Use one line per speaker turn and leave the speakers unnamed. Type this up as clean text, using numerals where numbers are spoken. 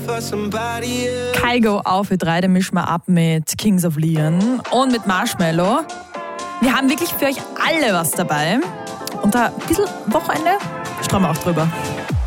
Kygo auf für 3, den mischen wir ab mit Kings of Leon und mit Marshmello. Wir haben wirklich für euch alle was dabei. Und da ein bisschen Wochenende streuen wir auch drüber.